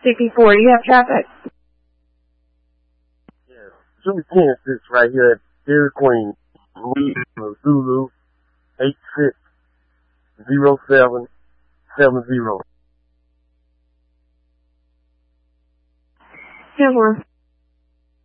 64, you have traffic? Yeah, 210-6 right here at Dairy Queen, Louisiana, Zulu, 860770. Here's one.